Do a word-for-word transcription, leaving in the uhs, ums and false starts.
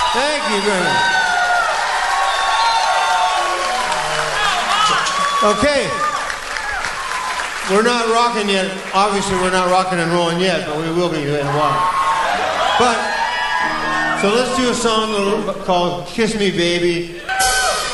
Thank you very much. Okay. We're not rocking yet. Obviously, we're not rocking and rolling yet, but we will be in a while. But, so let's do a song called Kiss Me Baby.